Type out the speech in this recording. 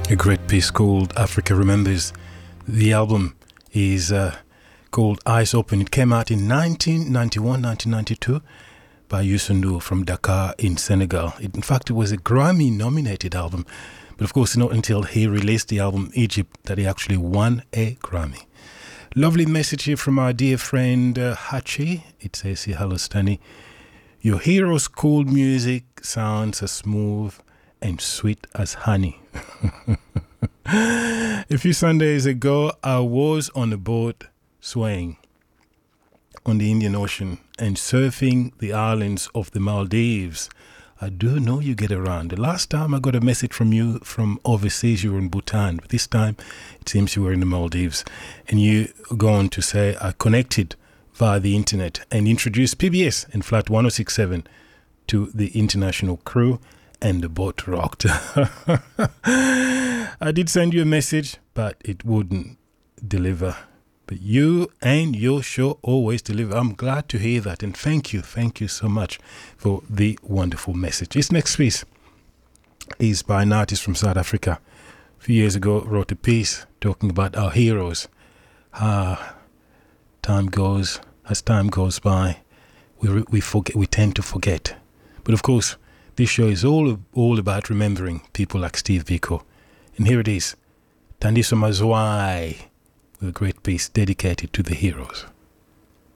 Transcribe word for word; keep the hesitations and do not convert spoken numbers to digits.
A great piece called Africa Remembers. The album is uh, called Eyes Open. It came out in nineteen ninety-one, nineteen ninety-two by Youssou N'Dour from Dakar in Senegal. It, in fact, it was a Grammy-nominated album. But of course, not until he released the album Egypt that he actually won a Grammy. Lovely message here from our dear friend uh, Hachi. It says here, hello Stanley. Your hero's cool music sounds as smooth and sweet as honey. A few Sundays ago, I was on a boat swaying on the Indian Ocean and surfing the islands of the Maldives. I do know you get around. The last time I got a message from you from overseas, you were in Bhutan. But this time, it seems you were in the Maldives. And you go on to say, I connected via the internet and introduced P B S and Flat one oh six point seven to the international crew, and the boat rocked. I did send you a message, but it wouldn't deliver. But you and your show always deliver. I'm glad to hear that. And thank you, thank you so much for the wonderful message. This next piece is by an artist from South Africa. A few years ago, wrote a piece talking about our heroes. Ah, time goes, as time goes by, we we forget, we tend to forget. But of course, this show is all all about remembering people like Steve Biko. And here it is, Thandiso Mazwai, with a great piece dedicated to the heroes.